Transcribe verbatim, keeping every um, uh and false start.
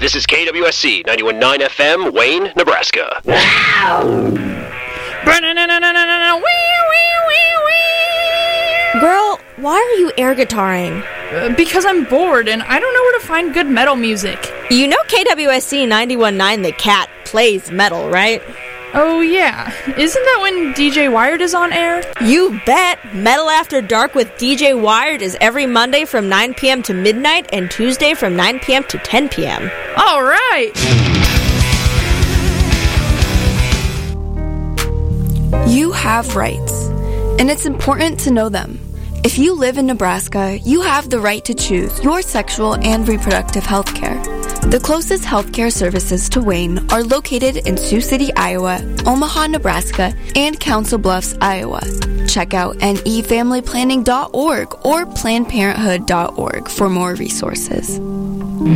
This is K W S C ninety-one point nine F M, Wayne, Nebraska. Girl, why are you air guitaring? Uh, because I'm bored and I don't know where to find good metal music. You know K W S C ninety-one point nine The Cat plays metal, right? Oh yeah, isn't that when D J Wired is on air? You bet! Metal After Dark with D J Wired is every Monday from nine p.m. to midnight and Tuesday from nine p.m. to ten p.m. All right! You have rights, and it's important to know them. If you live in Nebraska, you have the right to choose your sexual and reproductive health care. The closest healthcare services to Wayne are located in Sioux City, Iowa, Omaha, Nebraska, and Council Bluffs, Iowa. Check out N E family planning dot org or planned parenthood dot org for more resources.